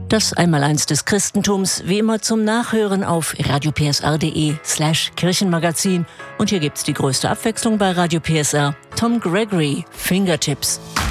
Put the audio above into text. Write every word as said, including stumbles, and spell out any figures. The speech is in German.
Das Einmaleins des Christentums, wie immer zum Nachhören auf radiopsr.de slash Kirchenmagazin. Und hier gibt's die größte Abwechslung bei Radio P S R. Tom Gregory, Fingertips.